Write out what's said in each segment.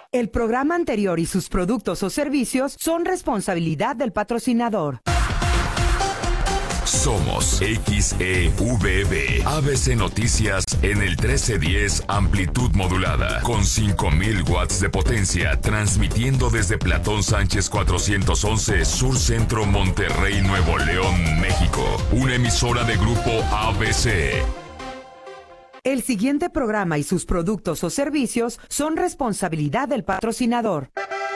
El programa anterior y sus productos o servicios son responsabilidad del patrocinador. Somos XEVB, ABC Noticias en el 1310 amplitud modulada, con 5000 watts de potencia, transmitiendo desde Platón Sánchez 411, Sur Centro, Monterrey, Nuevo León, México. Una emisora de Grupo ABC. El siguiente programa y sus productos o servicios son responsabilidad del patrocinador.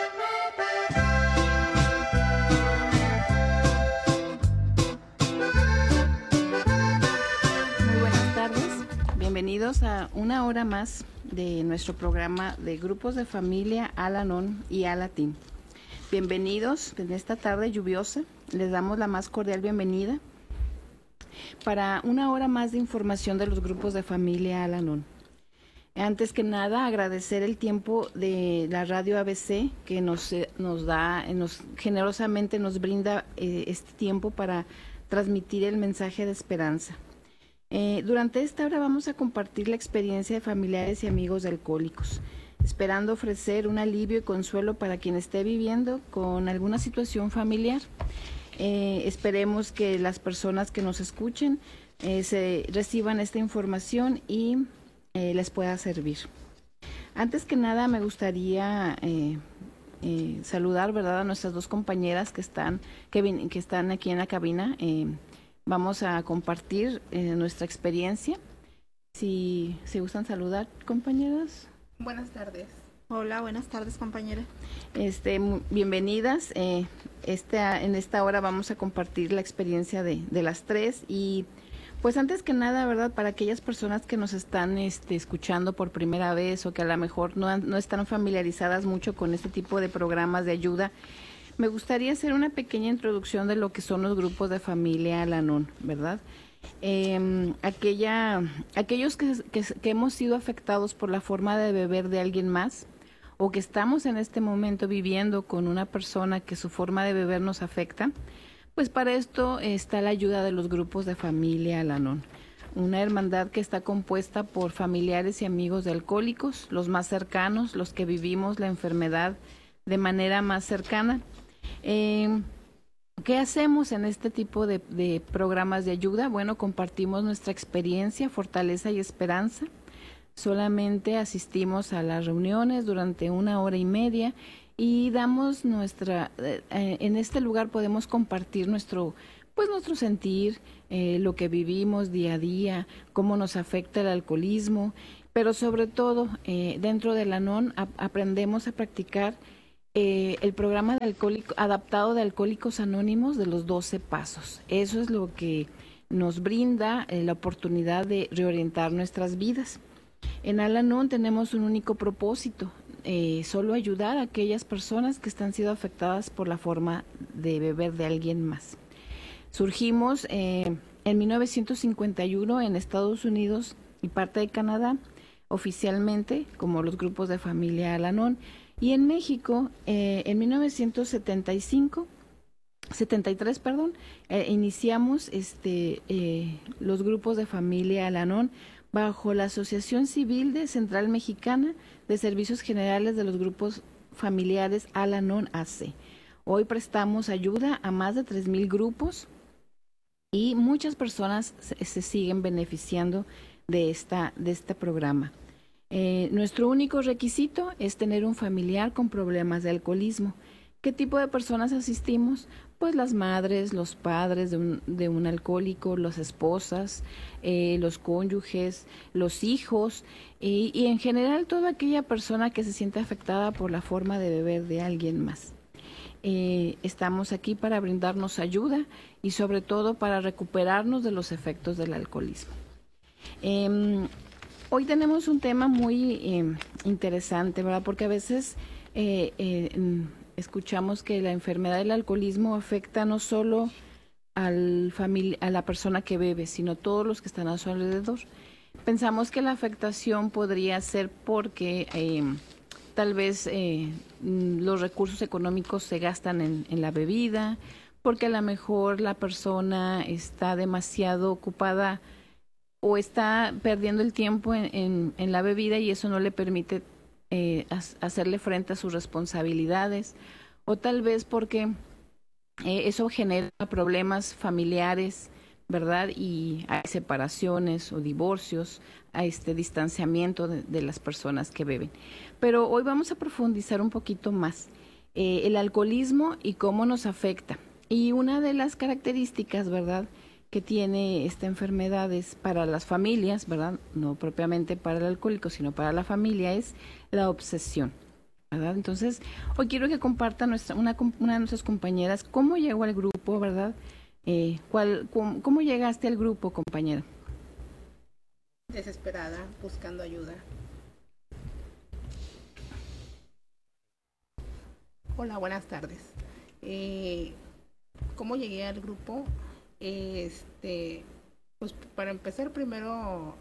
Bienvenidos a una hora más de nuestro programa de grupos de familia Al-Anon y Al-Atin. Bienvenidos en esta tarde lluviosa. Les damos la más cordial bienvenida para una hora más de información de los grupos de familia Al-Anon. Antes que nada, agradecer el tiempo de la radio ABC que nos generosamente nos brinda este tiempo para transmitir el mensaje de esperanza. Durante esta hora vamos a compartir la experiencia de familiares y amigos de alcohólicos, esperando ofrecer un alivio y consuelo para quien esté viviendo con alguna situación familiar. Esperemos que las personas que nos escuchen se reciban esta información y les pueda servir. Antes que nada me gustaría saludar, ¿verdad?, a nuestras dos compañeras que están aquí en la cabina. Vamos a compartir nuestra experiencia. Si gustan saludar, compañeras. Buenas tardes. Hola, buenas tardes, compañera. Bienvenidas. En esta hora vamos a compartir la experiencia de las tres. Y pues antes que nada, ¿verdad?, para aquellas personas que nos están escuchando por primera vez o que a lo mejor no están familiarizadas mucho con este tipo de programas de ayuda, me gustaría hacer una pequeña introducción de lo que son los grupos de familia Al-Anon, ¿verdad? Aquellos que hemos sido afectados por la forma de beber de alguien más o que estamos en este momento viviendo con una persona que su forma de beber nos afecta, pues para esto está la ayuda de los grupos de familia Al-Anon, una hermandad que está compuesta por familiares y amigos de alcohólicos, los más cercanos, los que vivimos la enfermedad de manera más cercana. ¿Qué hacemos en este tipo de programas de ayuda? Bueno, compartimos nuestra experiencia, fortaleza y esperanza. Solamente asistimos a las reuniones durante 1 hora y media y damos en este lugar podemos compartir nuestro sentir, lo que vivimos día a día, cómo nos afecta el alcoholismo, pero sobre todo dentro del Anon aprendemos a practicar el programa adaptado de Alcohólicos Anónimos de los 12 pasos. Eso es lo que nos brinda la oportunidad de reorientar nuestras vidas. En Al-Anon tenemos un único propósito, solo ayudar a aquellas personas que están siendo afectadas por la forma de beber de alguien más. Surgimos en 1951 en Estados Unidos y parte de Canadá, oficialmente como los grupos de familia Al-Anon. Y en México, en 1973, iniciamos los grupos de familia Al-Anon bajo la Asociación Civil de Central Mexicana de Servicios Generales de los Grupos Familiares Al-Anon AC. Hoy prestamos ayuda a más de 3,000 grupos y muchas personas se siguen beneficiando de este programa. Nuestro único requisito es tener un familiar con problemas de alcoholismo. ¿Qué tipo de personas asistimos? Pues las madres, los padres de un alcohólico, las esposas, los cónyuges, los hijos y en general toda aquella persona que se siente afectada por la forma de beber de alguien más. Estamos aquí para brindarnos ayuda y sobre todo para recuperarnos de los efectos del alcoholismo. Hoy tenemos un tema muy interesante, ¿verdad? Porque a veces escuchamos que la enfermedad del alcoholismo afecta no solo a la persona que bebe, sino todos los que están a su alrededor. Pensamos que la afectación podría ser porque tal vez los recursos económicos se gastan en la bebida, porque a lo mejor la persona está demasiado ocupada o está perdiendo el tiempo en la bebida y eso no le permite hacerle frente a sus responsabilidades, o tal vez porque eso genera problemas familiares, ¿verdad? Y hay separaciones o divorcios, a distanciamiento de las personas que beben. Pero hoy vamos a profundizar un poquito más el alcoholismo y cómo nos afecta. Y una de las características, ¿verdad?, que tiene esta enfermedad es para las familias, ¿verdad?, no propiamente para el alcohólico, sino para la familia, es la obsesión, ¿verdad? Entonces, hoy quiero que comparta una de nuestras compañeras cómo llegó al grupo, ¿verdad? ¿Cómo llegaste al grupo, compañera? Desesperada, buscando ayuda. Hola, buenas tardes. ¿Cómo llegué al grupo? Pues para empezar, primero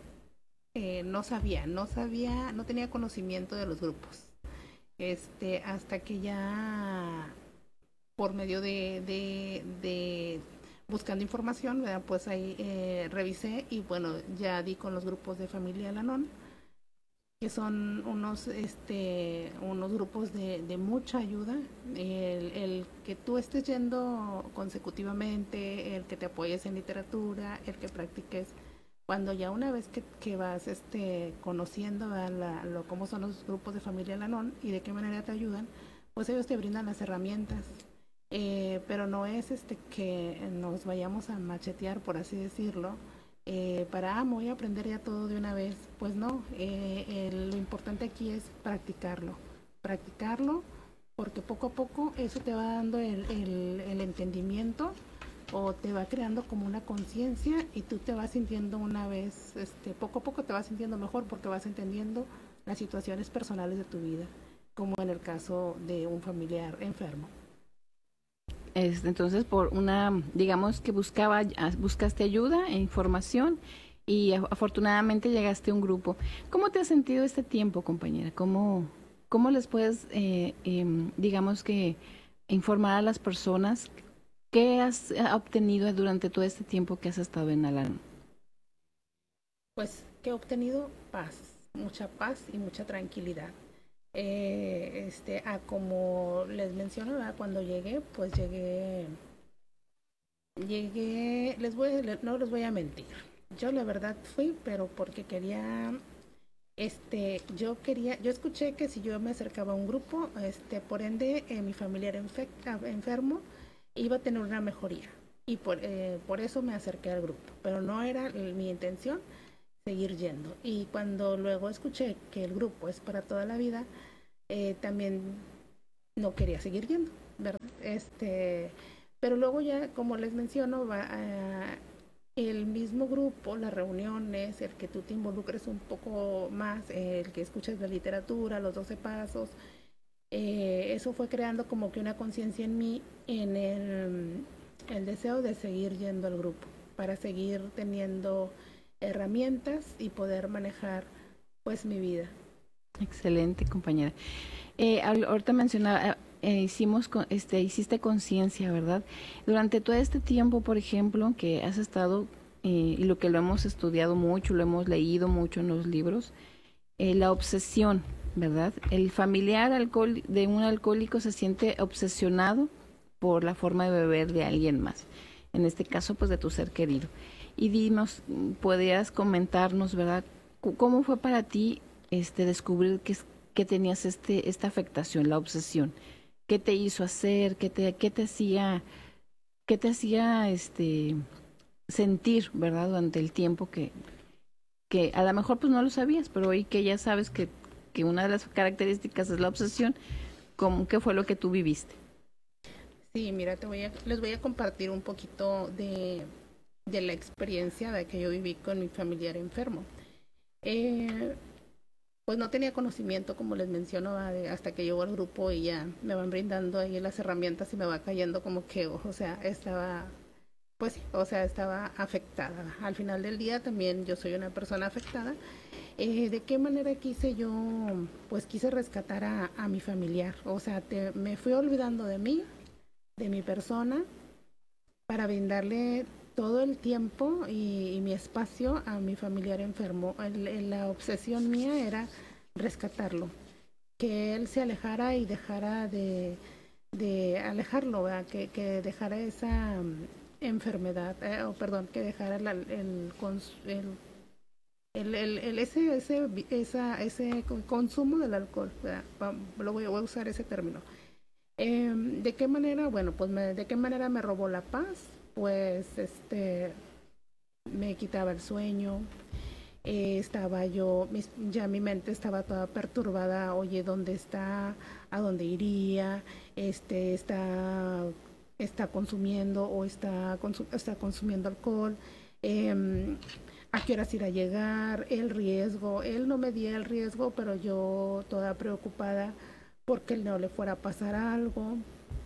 no tenía conocimiento de los grupos. Hasta que ya por medio de buscando información, ¿verdad? Pues ahí revisé y bueno, ya di con los grupos de Familia Al-Anon, que son unos grupos de mucha ayuda. El que tú estés yendo consecutivamente, el que te apoyes en literatura, el que practiques, cuando ya una vez que vas conociendo cómo son los grupos de Familia Al-Anon y de qué manera te ayudan, pues ellos te brindan las herramientas. Pero no es que nos vayamos a machetear, por así decirlo, me voy a aprender ya todo de una vez. Pues no, lo importante aquí es practicarlo, porque poco a poco eso te va dando el entendimiento, o te va creando como una conciencia, y tú te vas sintiendo una vez, poco a poco te vas sintiendo mejor, porque vas entendiendo las situaciones personales de tu vida, como en el caso de un familiar enfermo. Entonces, digamos que buscaste ayuda e información y afortunadamente llegaste a un grupo. ¿Cómo te has sentido este tiempo, compañera? ¿Cómo les puedes, digamos que, informar a las personas qué has obtenido durante todo este tiempo que has estado en Al-Anon? Pues que he obtenido paz, mucha paz y mucha tranquilidad. Como les menciono, ¿verdad? Cuando llegué, pues llegué, no les voy a mentir. Yo la verdad fui, pero porque quería, yo escuché que si yo me acercaba a un grupo, por ende, mi familiar enfermo iba a tener una mejoría. Y por eso me acerqué al grupo, pero no era mi intención seguir yendo. Y cuando luego escuché que el grupo es para toda la vida, también no quería seguir yendo, ¿verdad? Pero luego ya, como les menciono, el mismo grupo, las reuniones, el que tú te involucres un poco más, el que escuches la literatura, los 12 pasos, eso fue creando como que una conciencia en mí, en el deseo de seguir yendo al grupo, para seguir teniendo herramientas y poder manejar pues mi vida. Excelente, compañera. Ahorita mencionaba, hiciste conciencia, ¿verdad? Durante todo este tiempo, por ejemplo, que has estado, y lo que lo hemos estudiado mucho, lo hemos leído mucho en los libros, la obsesión, ¿verdad? El familiar de un alcohólico se siente obsesionado por la forma de beber de alguien más, en este caso, pues de tu ser querido. Y dinos, podrías comentarnos, ¿verdad? ¿Cómo fue para ti descubrir que tenías esta afectación, la obsesión? ¿Qué te hizo hacer? ¿Qué te hacía sentir, ¿verdad? Durante el tiempo que a lo mejor pues no lo sabías, pero hoy que ya sabes que una de las características es la obsesión, ¿qué fue lo que tú viviste? Sí, mira, les voy a compartir un poquito de la experiencia de que yo viví con mi familiar enfermo. Pues no tenía conocimiento, como les menciono, hasta que llegó al grupo y ya me van brindando ahí las herramientas y me va cayendo como que, estaba afectada. Al final del día también yo soy una persona afectada. ¿De qué manera quise yo? Pues quise rescatar a mi familiar. Me fui olvidando de mí, de mi persona, para brindarle todo el tiempo y mi espacio a mi familiar enfermo. La obsesión mía era rescatarlo. que él se alejara y dejara de alejarlo, ¿verdad? Que dejara esa enfermedad, que dejara ese consumo del alcohol, ¿verdad? Voy a usar ese término. ¿De qué manera? Bueno, pues ¿de qué manera me robó la paz? Pues me quitaba el sueño, estaba yo, ya mi mente estaba toda perturbada, oye, ¿dónde está? ¿A dónde iría? Está consumiendo o está consumiendo alcohol, a qué horas irá a llegar, el riesgo, él no medía el riesgo, pero yo toda preocupada porque no le fuera a pasar algo,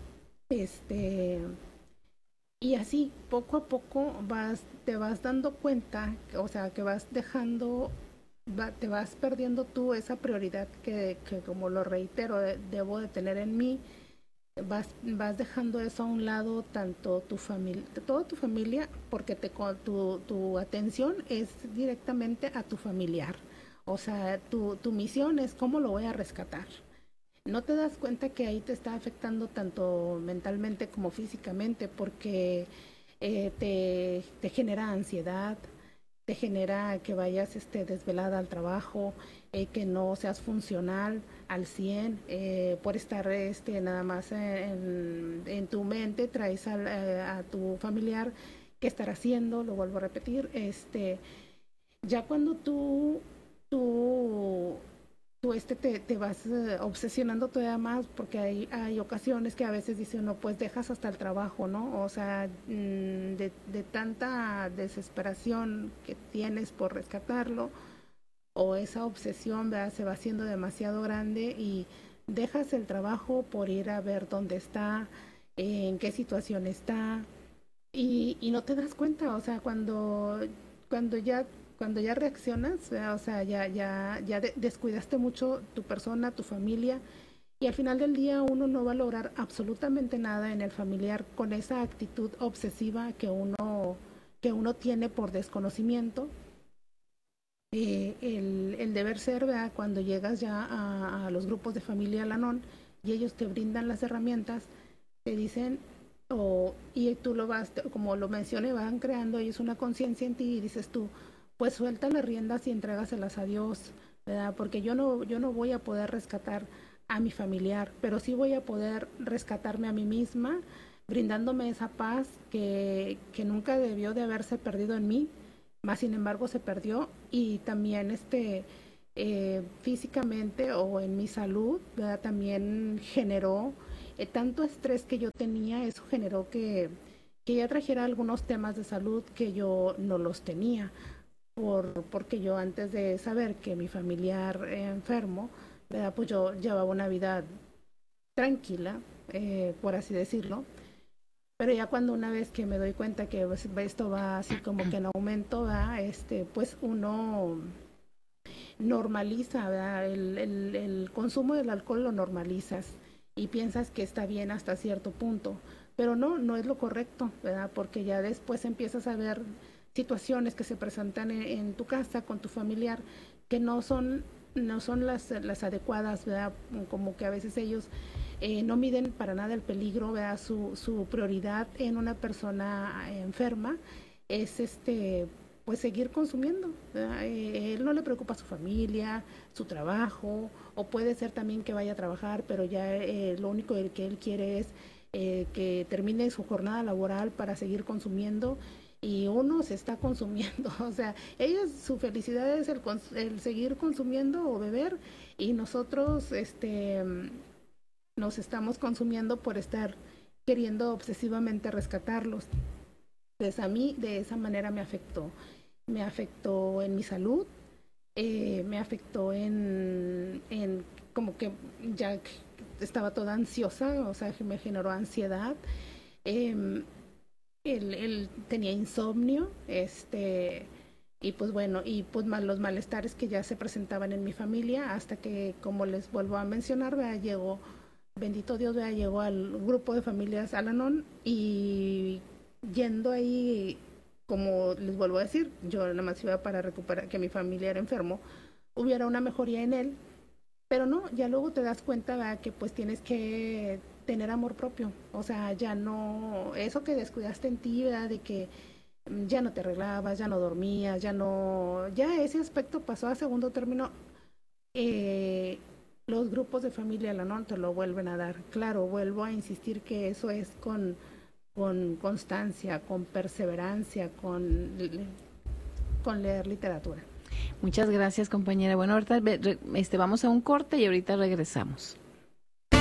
y así poco a poco te vas dando cuenta, o sea, que vas dejando, te vas perdiendo tú esa prioridad que como lo reitero, debo de tener en mí. Vas dejando eso a un lado, tanto tu familia, toda tu familia, porque tu atención es directamente a tu familiar. O sea, tu misión es cómo lo voy a rescatar. No te das cuenta que ahí te está afectando tanto mentalmente como físicamente, porque te genera ansiedad, te genera que vayas desvelada al trabajo, que no seas funcional al 100, por estar nada más en tu mente, traes a tu familiar qué estar haciendo, lo vuelvo a repetir, ya cuando te vas obsesionando todavía más, porque hay ocasiones que a veces dice uno, pues dejas hasta el trabajo, ¿no? O sea, de tanta desesperación que tienes por rescatarlo, o esa obsesión, ¿verdad? Se va haciendo demasiado grande y dejas el trabajo por ir a ver dónde está, en qué situación está, y no te das cuenta, o sea, cuando ya reaccionas, o sea, ya descuidaste mucho tu persona, tu familia, y al final del día uno no va a lograr absolutamente nada en el familiar con esa actitud obsesiva que uno tiene por desconocimiento. El deber ser, ¿verdad? Cuando llegas ya a los grupos de familia Al-Anon y ellos te brindan las herramientas, te dicen, y tú lo vas, como lo mencioné, van creando ellos una conciencia en ti y dices tú, pues suelta las riendas y entrégaselas a Dios, ¿verdad? Porque yo no voy a poder rescatar a mi familiar, pero sí voy a poder rescatarme a mí misma, brindándome esa paz que nunca debió de haberse perdido en mí, más sin embargo se perdió, y también físicamente o en mi salud, ¿verdad? También generó tanto estrés que yo tenía, eso generó que ya trajera algunos temas de salud que yo no los tenía, porque yo antes de saber que mi familiar enfermo, ¿verdad? Pues yo llevaba una vida tranquila, por así decirlo, pero ya cuando una vez que me doy cuenta que esto va así como que en aumento, ¿verdad? Pues uno normaliza, ¿verdad? El consumo del alcohol lo normalizas y piensas que está bien hasta cierto punto, pero no es lo correcto, ¿verdad? Porque ya después empiezas a ver situaciones que se presentan en tu casa con tu familiar que no son las adecuadas, ¿verdad? Como que a veces ellos no miden para nada el peligro, ¿verdad? Su prioridad en una persona enferma es pues seguir consumiendo, ¿verdad? Él no le preocupa a su familia, su trabajo, o puede ser también que vaya a trabajar, pero ya lo único que él quiere es que termine su jornada laboral para seguir consumiendo, y uno se está consumiendo, o sea, ellos, su felicidad es el seguir consumiendo o beber, y nosotros nos estamos consumiendo por estar queriendo obsesivamente rescatarlos. Entonces a mí de esa manera me afectó en mi salud, me afectó en como que ya estaba toda ansiosa, o sea, que me generó ansiedad. Él tenía insomnio, y pues bueno, y pues los malestares que ya se presentaban en mi familia, hasta que, como les vuelvo a mencionar, ¿verdad? Llegó, bendito Dios, ¿verdad? Llegó al grupo de familias Al-Anon, y yendo ahí, como les vuelvo a decir, yo nada más iba para recuperar que mi familia era enfermo, hubiera una mejoría en él, Pero no, ya luego te das cuenta, ¿verdad?, que pues tienes que tener amor propio. O sea, ya no, eso que descuidaste en ti, ¿verdad?, de que ya no te arreglabas, ya no dormías, ya ese aspecto pasó a segundo término. Los grupos de familia la no te lo vuelven a dar. Claro, vuelvo a insistir que eso es con constancia, con perseverancia, con leer literatura. Muchas gracias, compañera. Bueno, ahorita vamos a un corte y ahorita regresamos.